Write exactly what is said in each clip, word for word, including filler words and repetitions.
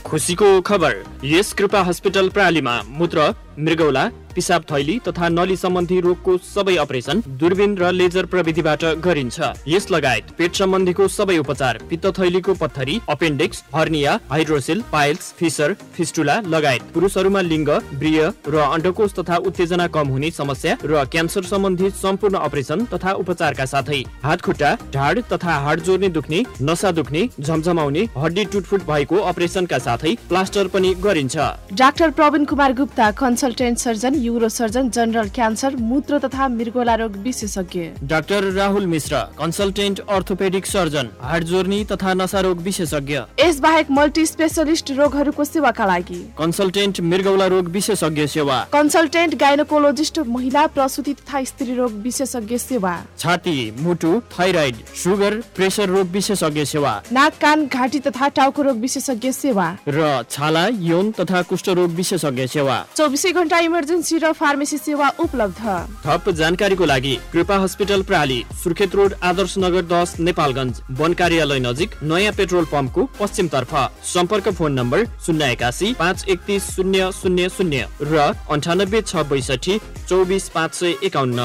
खुसीको खबर, यस कृपा हस्पिटल प्रालीमा मूत्र, मृगौला, पिसाब थैली तथा नली सम्बन्धी रोगको सबै अपरेसन दूरबीन र लेजर प्रविधिबाट गरिन्छ। यस लगायत पेट सम्बन्धीको सबै उपचार, पित्त थैलीको पत्थरी, appendix, hernia, hydroxyl, piles, fissure, fistula लगायत पुरुषहरूमा लिङ्ग, ब्रिय र अण्डकोष तथा उत्तेजना कम हुने समस्या र क्यान्सर सम्बन्धी सम्पूर्ण अपरेसन तथा उपचारका साथै हात खुट्टा, ढाड तथा हाड जोड्ने दुख्ने, नसा दुख्ने, झमझमाउने, हड्डी टुटफुट भएको अपरेसनका साथै प्लास्टर पनि गरिन्छ। Doctor Praveen Kumar Gupta, consultant surgeon, euro surgeon, general cancer, मूत्र तथा मृगौला रोग विशेषज्ञ। डाक्टर राहुल मिश्र, कन्सल्टेन्ट अर्थोपेडिक सर्जन, हाड जोर्नी तथा नसा रोग विशेषज्ञ। यस बाहेक मल्टी स्पेशलिस्ट रोगहरूको सेवाका लागि कन्सल्टेन्ट मृगौला रोग विशेषज्ञ सेवा, कन्सल्टेन्ट गाइनोकोलोजिस्ट, महिला प्रसुति तथा स्त्री रोग विशेषज्ञ सेवा, छाती, मुटु, थाइराइड, सुगर, प्रेसर रोग विशेषज्ञ सेवा, नाक, कान, घाँटी तथा टाउको रोग विशेषज्ञ सेवा र छाला, यौन तथा कुष्ठ रोग विशेषज्ञ सेवा। चौबिसै घण्टा इमर्जेन्सी र फार्मेसी सेवा उपलब्ध। थप जानकारीको लागि कृपा हस्पिटल प्राली, सुर्खेत रोड, आदर्श नगर दस, नेपालगञ्ज, वन कार्यालय नजिक, नयाँ पेट्रोल पम्पको पश्चिमतर्फ। सम्पर्क फोन नम्बर शून्य एकासी पाँच एकतिस शून्य शून्य शून्य र अन्ठानब्बे छ बैसठी चौबिस पाँच सय एकाउन्न।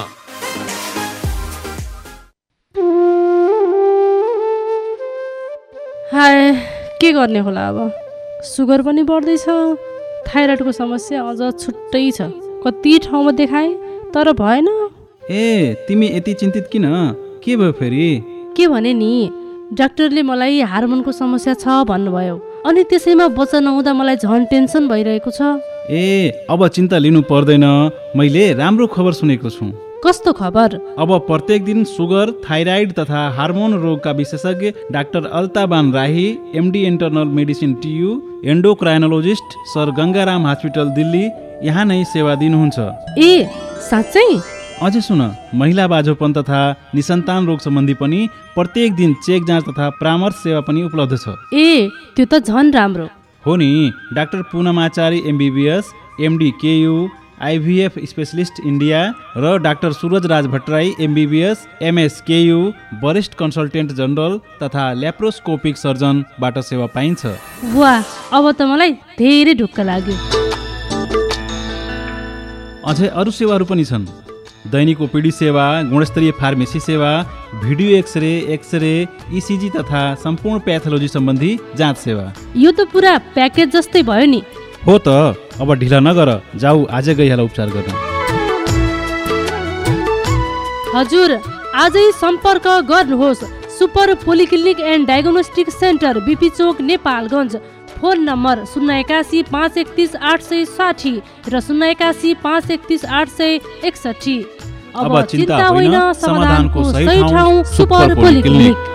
हाय, के गर्ने होला अब? सुगर पनि बढ्दैछ, थाइराइडको समस्या अझ छुट्टै छ। कति ठाउँमा देखाएँ तर भएन। ए, तिमी यति चिन्तित किन? के भयो फेरि? के भने नि, डाक्टरले मलाई हार्मोनको समस्या छ भन्नुभयो, अनि त्यसैमा बच्चा नहुँदा मलाई झन् टेन्सन भइरहेको छ। ए, अब चिन्ता लिनु पर्दैन, मैले राम्रो खबर सुनेको छु। कस्तो खबर? अब प्रत्येक दिन सुगर, थाइराइड तथा हार्मोन रोगका विशेषज्ञ डाक्टर अल्ताबान राही, MD internal medicine TU, एन्डोक्राइनोलोजिस्ट, sir Gangaram hospital Delhi यहाँ नै सेवा दिनुहुन्छ। ए, साँच्चै? अझै सुन, महिला बाझोपन तथा निसन्तान रोग सम्बन्धी पनि प्रत्येक दिन चेक जाँच तथा परामर्श सेवा पनि उपलब्ध छ। ए, त्यो त झन् राम्रो हो नि। Doctor पूनमाचारी MBBS, MD KU, IVF specialist India र डाक्टर सूरज राज भट्टराई एमबिबिएस, एमएस केयु, वरिष्ठ कन्सल्टेन्ट जनरल तथा ल्याप्रोस्कोपिक सर्जनबाट सेवा पाइन्छ। वाह, अब त मलाई धेरै ढुक्क लाग्यो। अझै अरू सेवाहरू पनि छन्। दैनिक ओपीडी सेवा, गुणस्तरीय फार्मेसी सेवा, भिडियो एक्सरे, एक्सरे, इसिजी तथा सम्पूर्ण प्याथोलोजी सम्बन्धी जाँच सेवा। यो त पुरा प्याकेज जस्तै भयो नि। हो त, अब ढिला नगर, जाऊ आजै गइहाल उपचार गर्न। हजुर, आजै सम्पर्क गर्नुहोस् super polyclinic and diagnostic centre, BP Chowk, Nepalgunj. Phone number शून्य एकासी पाँच एकतिस आठ सय साठी र शून्य एकासी पाँच एकतिस आठ सय एकसठी। अब चिन्ता होइन, समाधानको सही ठाउँ सुपर पोलिक्लिनिक।